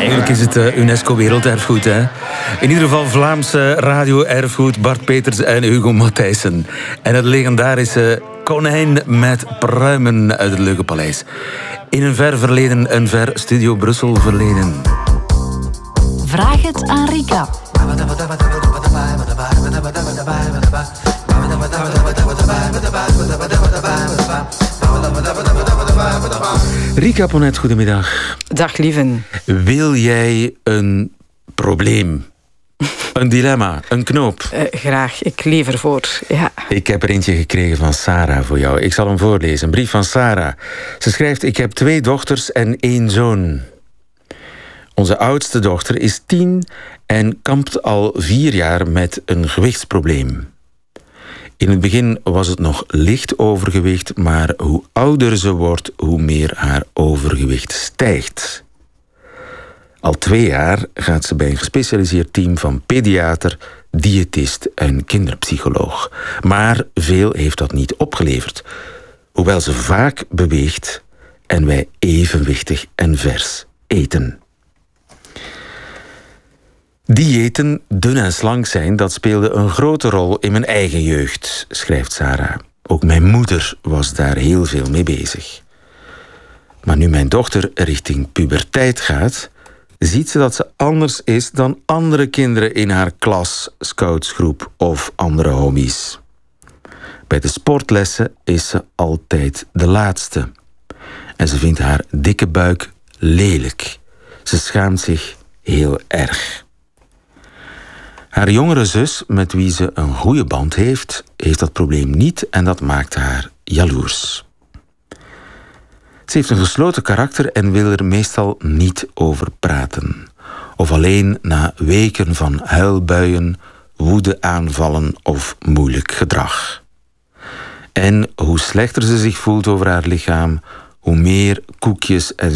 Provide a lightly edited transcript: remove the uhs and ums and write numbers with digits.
Eigenlijk is het UNESCO Werelderfgoed, hè? In ieder geval Vlaamse radio-erfgoed, Bart Peters en Hugo Matthijssen. En het legendarische konijn met pruimen uit het Leugenpaleis. In een ver verleden, een ver Studio Brussel verleden. Vraag het aan Rika. Rika Ponet, goedemiddag. Dag, lieven. Wil jij een probleem? Een dilemma, een knoop? Graag, ik leef ervoor, ja. Ik heb er eentje gekregen van Sarah voor jou. Ik zal hem voorlezen. Een brief van Sarah. Ze schrijft: ik heb 2 dochters en 1 zoon. Onze oudste dochter is 10 en kampt al 4 jaar met een gewichtsprobleem. In het begin was het nog licht overgewicht, maar hoe ouder ze wordt, hoe meer haar overgewicht stijgt. Al 2 jaar gaat ze bij een gespecialiseerd team van pediater, diëtist en kinderpsycholoog. Maar veel heeft dat niet opgeleverd. Hoewel ze vaak beweegt en wij evenwichtig en vers eten. Diëten, dun en slank zijn, dat speelde een grote rol in mijn eigen jeugd, schrijft Sarah. Ook mijn moeder was daar heel veel mee bezig. Maar nu mijn dochter richting puberteit gaat, ziet ze dat ze anders is dan andere kinderen in haar klas, scoutsgroep of andere hobby's. Bij de sportlessen is ze altijd de laatste. En ze vindt haar dikke buik lelijk. Ze schaamt zich heel erg. Haar jongere zus, met wie ze een goede band heeft, heeft dat probleem niet en dat maakt haar jaloers. Ze heeft een gesloten karakter en wil er meestal niet over praten. Of alleen na weken van huilbuien, woedeaanvallen of moeilijk gedrag. En hoe slechter ze zich voelt over haar lichaam, hoe meer koekjes en